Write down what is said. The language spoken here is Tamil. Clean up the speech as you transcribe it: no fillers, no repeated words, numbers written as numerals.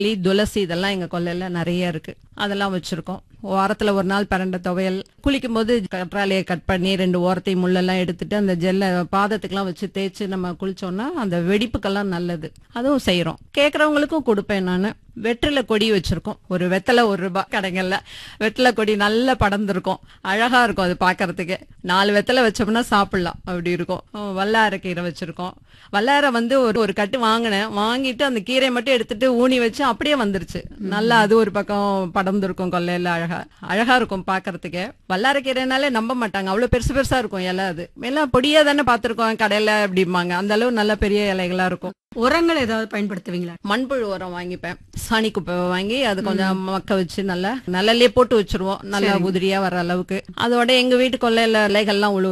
துளசி இதெல்லாம் எங்க கொல்லையில நிறைய இருக்கு. அதெல்லாம் வச்சிருக்கோம். வாரத்துல ஒரு நாள் பிரண்ட துவையல், குளிக்கும் போது கற்றாழையை கட் பண்ணி 2 ஓரத்தையும் முள்ளெல்லாம் எடுத்துட்டு அந்த ஜெல்ல பாதத்துக்கெல்லாம் வச்சு தேய்ச்சி நம்ம குளிச்சோம்னா அந்த வெடிப்புக்கெல்லாம் நல்லது. அதுவும் செய்யறோம். கேக்குறவங்களுக்கும் கொடுப்பேன் நானு. வெற்றிலை கொடி வச்சிருக்கோம். ஒரு வெத்தலை ₹1 கடைகள்ல வெற்றிலை கொடி நல்லா படர்ந்துருக்கும். அழகா இருக்கும் அது பாக்குறதுக்கு. 4 வெத்தலை வச்சோம்னா சாப்பிடலாம் அப்படி இருக்கும். வல்லார கீரை வச்சிருக்கோம். வல்லார வந்து ஒரு கட்டு வாங்கினேன். வாங்கிட்டு அந்த கீரையை மட்டும் எடுத்துட்டு ஊனி வச்சு அப்படியே வந்துருச்சு. நல்லா அது ஒரு பக்கம் படர்ந்துருக்கும் கொல்லையில. அழகா இருக்கும் பாக்குறதுக்கு. வல்லார கீரைனாலே நம்ப மாட்டாங்க, அவ்வளவு பெருசு பெருசா இருக்கும் இலை. அது எல்லாம் பொடியா தானே பாத்திருக்கோம் கடையில அப்படிம்பாங்க. அந்த அளவு நல்ல பெரிய இலைகளா இருக்கும். உரங்கள் ஏதாவது பயன்படுத்துவீங்களா? மண்புழு உரம் வாங்கிப்பேன். சாணி குப்பை வாங்கி அது கொஞ்சம் மக்க வச்சு நல்லா நிழல்லே போட்டு வச்சிருவோம். நல்லா உதிரியா வர அளவுக்கு. அதோட எங்க வீட்டு கொல்லையில இலைகள்லாம் உழு